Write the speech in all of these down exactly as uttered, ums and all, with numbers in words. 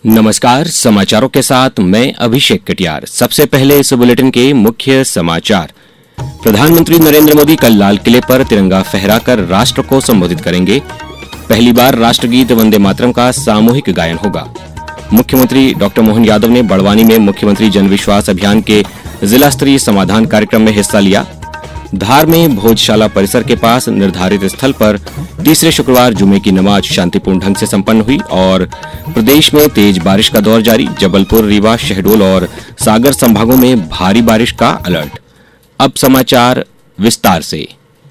नमस्कार, समाचारों के साथ मैं अभिषेक कटियार। सबसे पहले इस बुलेटिन के मुख्य समाचार। प्रधानमंत्री नरेंद्र मोदी कल लाल किले पर तिरंगा फहराकर राष्ट्र को संबोधित करेंगे। पहली बार राष्ट्रगीत वंदे मातरम का सामूहिक गायन होगा। मुख्यमंत्री डॉक्टर मोहन यादव ने बड़वानी में मुख्यमंत्री जन विश्वास अभियान के जिला स्तरीय समाधान कार्यक्रम में हिस्सा लिया। धार में भोजशाला परिसर के पास निर्धारित स्थल पर तीसरे शुक्रवार जुमे की नमाज शांतिपूर्ण ढंग से संपन्न हुई और प्रदेश में तेज बारिश का दौर जारी। जबलपुर, रीवा, शहडोल और सागर संभागों में भारी बारिश का अलर्ट। अब समाचार विस्तार से।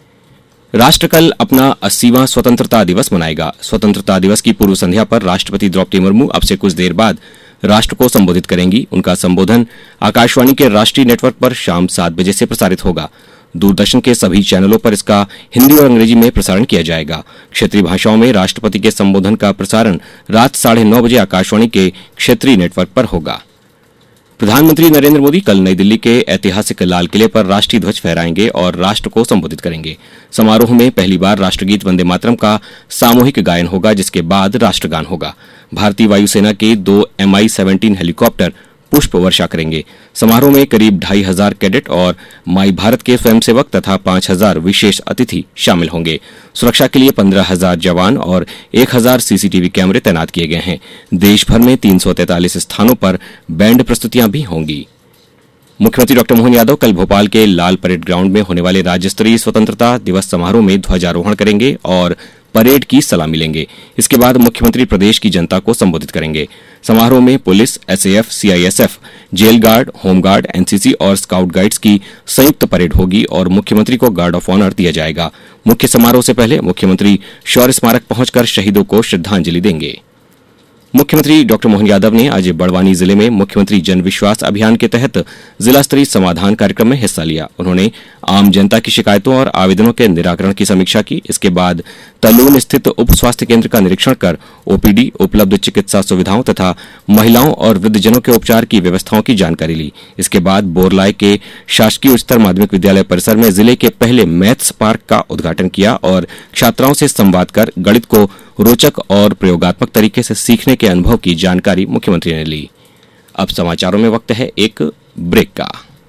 राष्ट्र कल अपना अस्सीवां स्वतंत्रता दिवस मनाएगा। स्वतंत्रता दिवस की पूर्व संध्या पर राष्ट्रपति द्रौपदी मुर्मू अब से कुछ देर बाद राष्ट्र को संबोधित करेंगी। उनका संबोधन आकाशवाणी के राष्ट्रीय नेटवर्क पर शाम सात बजे से प्रसारित होगा। दूरदर्शन के सभी चैनलों पर इसका हिंदी और अंग्रेजी में प्रसारण किया जाएगा। क्षेत्रीय भाषाओं में राष्ट्रपति के संबोधन का प्रसारण रात साढ़े नौ बजे आकाशवाणी के क्षेत्रीय नेटवर्क पर होगा। प्रधानमंत्री नरेंद्र मोदी कल नई दिल्ली के ऐतिहासिक लाल किले पर राष्ट्रीय ध्वज फहराएंगे और राष्ट्र को संबोधित करेंगे। समारोह में पहली बार राष्ट्रगीत वंदे मातरम का सामूहिक गायन होगा, जिसके बाद राष्ट्रगान होगा। भारतीय वायुसेना के दो एम आई सेवनटीन हेलीकॉप्टर पुष्प वर्षा करेंगे। समारोह में करीब ढाई हजार कैडेट और माई भारत के स्वयंसेवक तथा पांच हजार विशेष अतिथि शामिल होंगे। सुरक्षा के लिए पंद्रह हजार जवान और एक हजार सीसीटीवी कैमरे तैनात किए गए हैं। देश भर में तीन सौ तैंतालीस स्थानों पर बैंड प्रस्तुतियां भी होंगी। मुख्यमंत्री डॉक्टर मोहन यादव कल भोपाल के लाल परेड ग्राउंड में होने वाले राज्य स्तरीय स्वतंत्रता दिवस समारोह में ध्वजारोहण करेंगे और परेड की सलामी लेंगे। इसके बाद मुख्यमंत्री प्रदेश की जनता को संबोधित करेंगे। समारोह में police, S A F, C I S F, jail guard, home guard, N C सी और स्काउट गाइड्स की संयुक्त परेड होगी और मुख्यमंत्री को गार्ड ऑफ ऑनर दिया जाएगा। मुख्य समारोह से पहले मुख्यमंत्री शौर्य स्मारक पहुंचकर शहीदों को श्रद्धांजलि देंगे। मुख्यमंत्री डॉक्टर मोहन यादव ने आज बड़वानी जिले में मुख्यमंत्री जन विश्वास अभियान के तहत जिला स्तरीय समाधान कार्यक्रम में हिस्सा लिया। उन्होंने आम जनता की शिकायतों और आवेदनों के निराकरण की समीक्षा की। इसके बाद तल्लून स्थित उप स्वास्थ्य केंद्र का निरीक्षण कर ओ पी डी, उपलब्ध चिकित्सा सुविधाओं तथा महिलाओं और वृद्धजनों के उपचार की व्यवस्थाओं की जानकारी ली। इसके बाद बोरलाय के शासकीय उच्चतर माध्यमिक विद्यालय परिसर में जिले के पहले मैथ्स पार्क का उद्घाटन किया और छात्राओं से संवाद कर गणित को रोचक और प्रयोगात्मक तरीके से सीखने के अनुभव की जानकारी मुख्यमंत्री ने ली। अब समाचारों में वक्त है एक ब्रेक का।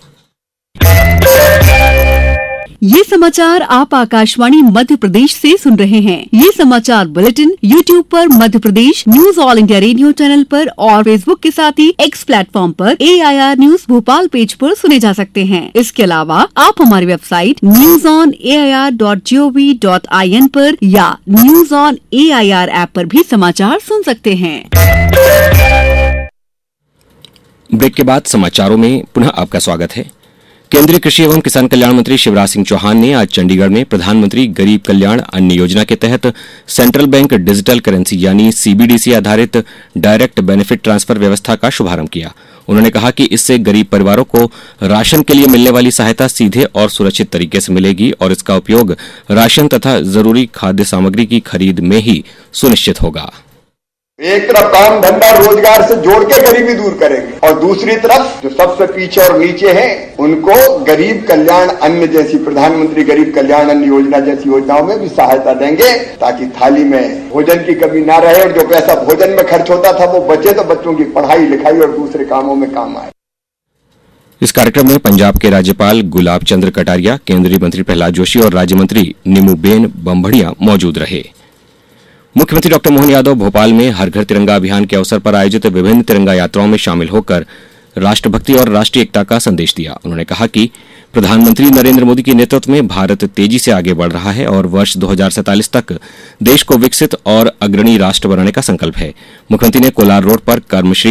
ये समाचार आप आकाशवाणी मध्य प्रदेश से सुन रहे हैं। ये समाचार बुलेटिन यूट्यूब पर Madhya Pradesh news all India radio channel पर और फेसबुक के साथ ही एक्स प्लेटफॉर्म पर ए I R news Bhopal page पर सुने जा सकते हैं। इसके अलावा आप हमारी website news on A I R dot G O V dot I N पर या news on A I R app पर भी समाचार सुन सकते हैं। ब्रेक के बाद समाचारों में पुनः आपका स्वागत है। केंद्रीय कृषि एवं किसान कल्याण मंत्री शिवराज सिंह चौहान ने आज चंडीगढ़ में प्रधानमंत्री गरीब कल्याण अन्न योजना के तहत सेंट्रल बैंक डिजिटल करेंसी यानी सी बी डी सी आधारित डायरेक्ट बेनिफिट ट्रांसफर व्यवस्था का शुभारंभ किया। उन्होंने कहा कि इससे गरीब परिवारों को राशन के लिए मिलने वाली सहायता सीधे और सुरक्षित तरीके से मिलेगी और इसका उपयोग राशन तथा जरूरी खाद्य सामग्री की खरीद में ही सुनिश्चित होगा। एक तरफ काम धंधा रोजगार से जोड़ के गरीबी दूर करेंगे और दूसरी तरफ जो सबसे पीछे और नीचे हैं उनको गरीब कल्याण अन्न जैसी प्रधानमंत्री गरीब कल्याण अन्न योजना जैसी योजनाओं में भी सहायता देंगे ताकि थाली में भोजन की कमी ना रहे और जो पैसा भोजन में खर्च होता था वो बचे तो बच्चों की पढ़ाई लिखाई और दूसरे कामों में काम आए। इस कार्यक्रम में पंजाब के राज्यपाल गुलाब चंद्र कटारिया, केंद्रीय मंत्री प्रहलाद जोशी और राज्य मंत्री नीमूबेन बम्भड़िया मौजूद रहे। मुख्यमंत्री डॉक्टर मोहन यादव भोपाल में हर घर तिरंगा अभियान के अवसर पर आयोजित विभिन्न तिरंगा यात्राओं में शामिल होकर राष्ट्रभक्ति और राष्ट्रीय एकता का संदेश दिया। उन्होंने कहा कि प्रधानमंत्री नरेंद्र मोदी के नेतृत्व में भारत तेजी से आगे बढ़ रहा है और वर्ष दो हजार सैंतालीस तक देश को विकसित और अग्रणी राष्ट्र बनाने का संकल्प है। मुख्यमंत्री ने कोलार रोड पर कर्मश्री